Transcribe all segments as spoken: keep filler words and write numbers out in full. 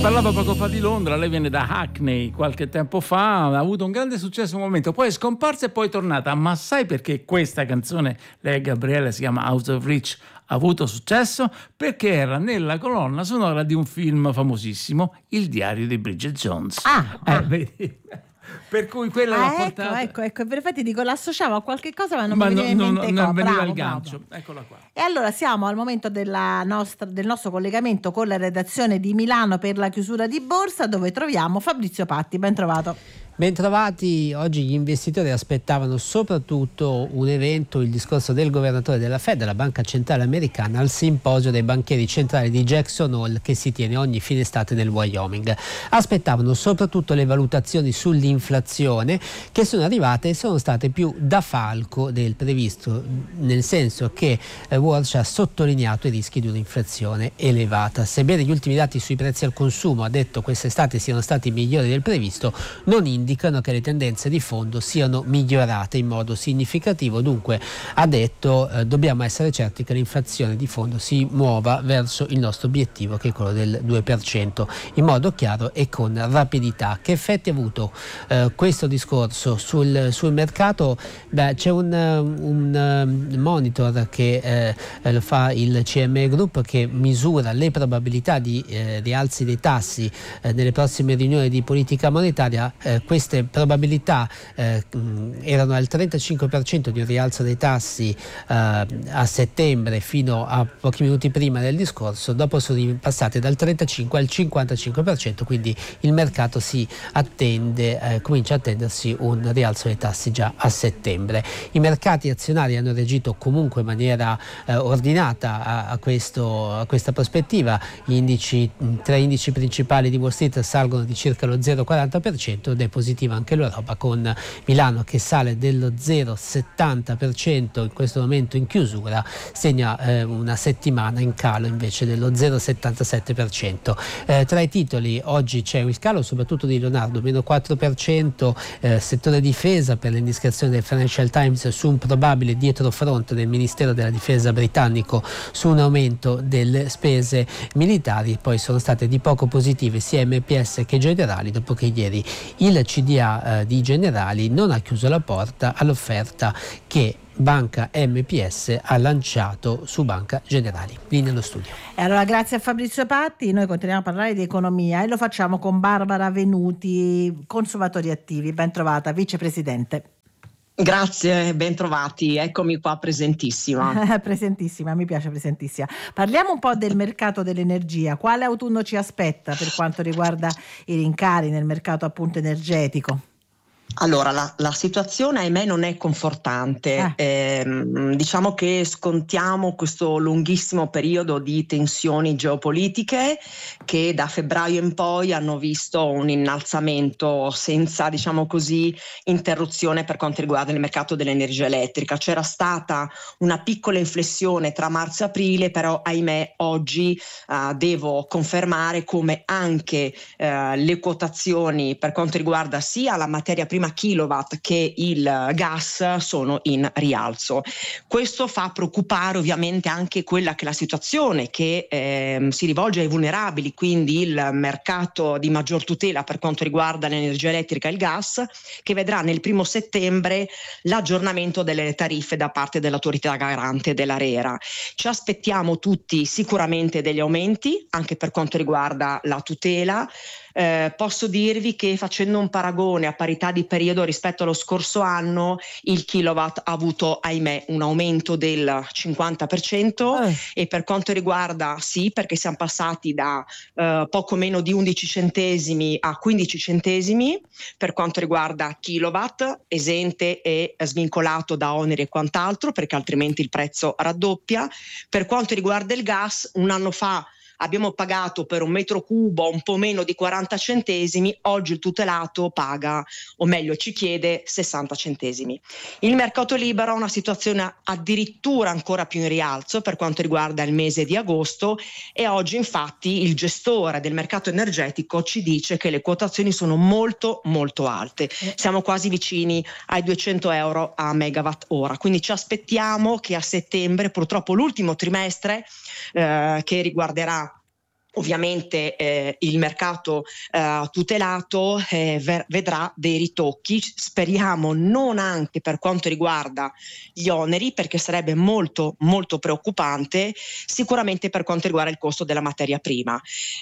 parlava poco fa di Londra, lei viene da Hackney, qualche tempo fa ha avuto un grande successo un momento, poi è scomparsa e poi è tornata. Ma sai perché questa canzone, lei Gabriele, si chiama Out of Reach, ha avuto successo? Perché era nella colonna sonora di un film famosissimo, Il diario di Bridget Jones. Ah, eh, ah. vedi? Per cui quella Ah, l'ha ecco, portata. ecco, ecco, per effetti dico, l'associavo a qualche cosa, ma non Ma mi no, veniva no, in no, mente. non co- veniva bravo, il bravo. gancio. Eccola qua. E allora siamo al momento della nostra, del nostro collegamento con la redazione di Milano per la chiusura di borsa, dove troviamo Fabrizio Patti. Ben trovato. Bentrovati. Oggi gli investitori aspettavano soprattutto un evento, il discorso del governatore della Fed, della Banca Centrale Americana, al simposio dei banchieri centrali di Jackson Hole che si tiene ogni fine estate nel Wyoming. Aspettavano soprattutto le valutazioni sull'inflazione, che sono arrivate e sono state più da falco del previsto, nel senso che eh, Walsh ha sottolineato i rischi di un'inflazione elevata. Sebbene gli ultimi dati sui prezzi al consumo, ha detto, quest'estate siano stati migliori del previsto, non indicano che le tendenze di fondo siano migliorate in modo significativo. Dunque, ha detto, eh, dobbiamo essere certi che l'inflazione di fondo si muova verso il nostro obiettivo, che è quello del due per cento, in modo chiaro e con rapidità. Che effetti ha avuto eh, questo discorso sul, sul mercato? Beh, c'è un, un, un monitor che eh, lo fa il C M E Group, che misura le probabilità di eh, rialzi dei tassi eh, nelle prossime riunioni di politica monetaria. Eh, queste probabilità eh, erano al trentacinque per cento di un rialzo dei tassi eh, a settembre fino a pochi minuti prima del discorso, dopo sono passate dal trentacinque al cinquantacinque per cento, quindi il mercato si attende, eh, comincia a attendersi un rialzo dei tassi già a settembre. I mercati azionari hanno reagito comunque in maniera eh, ordinata a, a, questo, a questa prospettiva. Gli indici, tre indici principali di Wall Street salgono di circa lo zero virgola quaranta per cento ed è positiva anche l'Europa, con Milano che sale dello zero virgola settanta per cento in questo momento in chiusura, segna eh, una settimana in calo invece dello zero virgola settantasette per cento. Eh, tra i titoli oggi c'è il calo soprattutto di Leonardo, meno quattro per cento, eh, settore difesa per l'indiscrezione del Financial Times su un probabile dietrofront del Ministero della Difesa britannico su un aumento delle spese militari. Poi sono state di poco positive sia M P S che Generali, dopo che ieri il C D A eh, di Generali non ha chiuso la porta all'offerta che Banca M P S ha lanciato su Banca Generali. Linea allo studio. E allora grazie a Fabrizio Patti, noi continuiamo a parlare di economia e lo facciamo con Barbara Venuti, Consumatori Attivi. Ben trovata, vicepresidente. Grazie, ben trovati, eccomi qua presentissima. Presentissima, mi piace presentissima. Parliamo un po' del mercato dell'energia. Quale autunno ci aspetta per quanto riguarda i rincari nel mercato appunto energetico? Allora, la, la situazione ahimè non è confortante, eh. Eh, diciamo che scontiamo questo lunghissimo periodo di tensioni geopolitiche che da febbraio in poi hanno visto un innalzamento senza, diciamo così, interruzione per quanto riguarda il mercato dell'energia elettrica. C'era stata una piccola inflessione tra marzo e aprile, però ahimè oggi eh, devo confermare come anche eh, le quotazioni per quanto riguarda sia la materia prima kilowatt che il gas sono in rialzo. Questo fa preoccupare ovviamente anche quella che è la situazione che eh, si rivolge ai vulnerabili, quindi il mercato di maggior tutela per quanto riguarda l'energia elettrica e il gas, che vedrà nel primo settembre l'aggiornamento delle tariffe da parte dell'autorità garante dell'ARERA. Ci aspettiamo tutti sicuramente degli aumenti anche per quanto riguarda la tutela. Eh, posso dirvi che, facendo un paragone a parità di periodo rispetto allo scorso anno, il kilowatt ha avuto ahimè un aumento del cinquanta per cento eh. e per quanto riguarda sì perché siamo passati da eh, poco meno di undici centesimi a quindici centesimi per quanto riguarda kilowatt, esente e svincolato da oneri e quant'altro, perché altrimenti il prezzo raddoppia. Per quanto riguarda il gas, un anno fa abbiamo pagato per un metro cubo un po' meno di quaranta centesimi, oggi il tutelato paga, o meglio ci chiede, sessanta centesimi. Il mercato libero ha una situazione addirittura ancora più in rialzo per quanto riguarda il mese di agosto e oggi infatti il gestore del mercato energetico ci dice che le quotazioni sono molto molto alte, siamo quasi vicini ai duecento euro a megawatt ora, quindi ci aspettiamo che a settembre, purtroppo l'ultimo trimestre eh, che riguarderà Ovviamente eh, il mercato eh, tutelato eh, ver- vedrà dei ritocchi, speriamo non anche per quanto riguarda gli oneri, perché sarebbe molto molto preoccupante, sicuramente per quanto riguarda il costo della materia prima.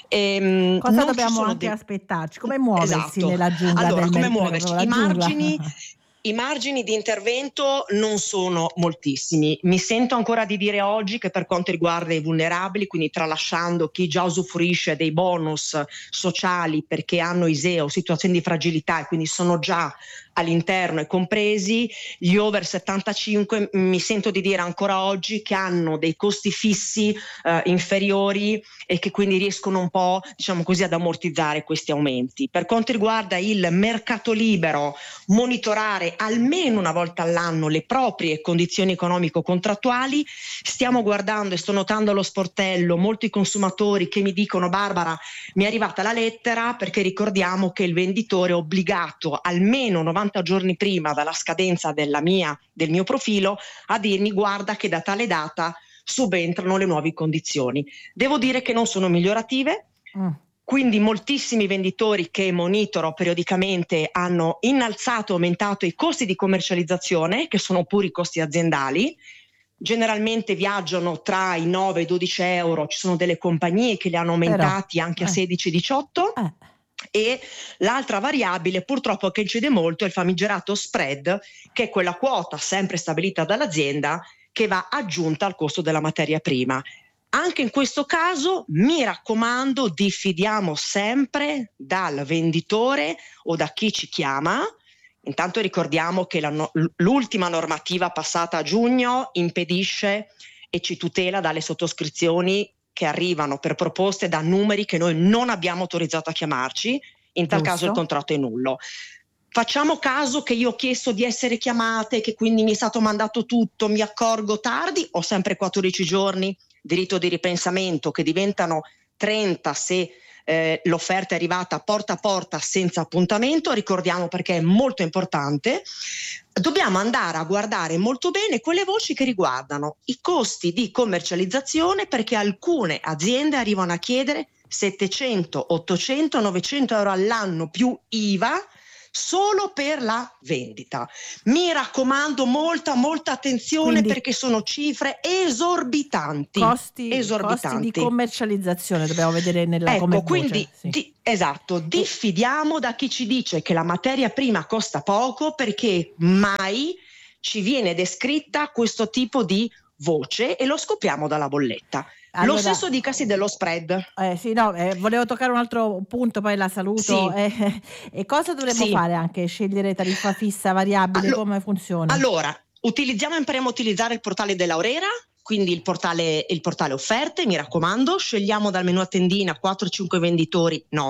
Ehm, Cosa dobbiamo anche de- aspettarci? Come muoversi esatto. nella giungla allora, del come mercato? muoverci? I margini I margini di intervento non sono moltissimi. Mi sento ancora di dire oggi che per quanto riguarda i vulnerabili, quindi tralasciando chi già usufruisce dei bonus sociali perché hanno I S E E o situazioni di fragilità e quindi sono già all'interno e compresi, gli over settantacinque mi sento di dire ancora oggi che hanno dei costi fissi eh, inferiori e che quindi riescono un po', diciamo così, ad ammortizzare questi aumenti. Per quanto riguarda il mercato libero, monitorare almeno una volta all'anno le proprie condizioni economico-contrattuali. Stiamo guardando e sto notando allo sportello molti consumatori che mi dicono: Barbara, mi è arrivata la lettera, perché ricordiamo che il venditore è obbligato almeno novanta giorni prima dalla scadenza della mia, del mio profilo a dirmi: guarda che da tale data subentrano le nuove condizioni. Devo dire che non sono migliorative. Mm. Quindi moltissimi venditori che monitoro periodicamente hanno innalzato, aumentato i costi di commercializzazione, che sono pure i costi aziendali. Generalmente viaggiano tra i nove e i dodici euro, ci sono delle compagnie che li hanno aumentati Però, anche eh. a sedici diciotto. Eh. E l'altra variabile purtroppo che incide molto è il famigerato spread, che è quella quota sempre stabilita dall'azienda che va aggiunta al costo della materia prima. Anche in questo caso mi raccomando, diffidiamo sempre dal venditore o da chi ci chiama. Intanto ricordiamo che la no- l'ultima normativa passata a giugno impedisce e ci tutela dalle sottoscrizioni che arrivano per proposte da numeri che noi non abbiamo autorizzato a chiamarci, in tal Giusto. Caso il contratto è nullo. Facciamo caso che io ho chiesto di essere chiamate, che quindi mi è stato mandato tutto, mi accorgo tardi, ho sempre quattordici giorni, diritto di ripensamento, che diventano trenta se eh, l'offerta è arrivata porta a porta senza appuntamento. Ricordiamo, perché è molto importante, dobbiamo andare a guardare molto bene quelle voci che riguardano i costi di commercializzazione, perché alcune aziende arrivano a chiedere settecento, ottocento, novecento euro all'anno più I V A solo per la vendita. Mi raccomando, molta molta attenzione. Quindi, perché sono cifre esorbitanti. Costi, esorbitanti. costi di commercializzazione dobbiamo vedere nella ecco, come quindi voce, sì. di, esatto, diffidiamo da chi ci dice che la materia prima costa poco, perché mai ci viene descritta questo tipo di voce e lo scopriamo dalla bolletta. Allora, lo stesso dicasi dello spread. Eh, sì, no, eh, volevo toccare un altro punto, poi la saluto. Sì. Eh, e cosa dovremmo sì. fare anche? Scegliere tariffa fissa, variabile, Allo- come funziona? Allora, utilizziamo, impariamo a utilizzare il portale dell'Aurera, quindi il portale, il portale offerte, mi raccomando, scegliamo dal menu a tendina quattro cinque venditori, no.